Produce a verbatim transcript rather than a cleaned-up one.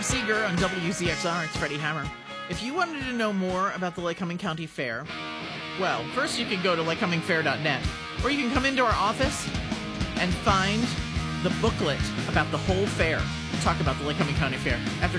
Seeger on W Z X R. It's Freddie Hammer. If you wanted to know more about the Lycoming County Fair, well, first you can go to lycoming fair dot net, or you can come into our office and find the booklet about the whole fair. Talk about the Lycoming County Fair. After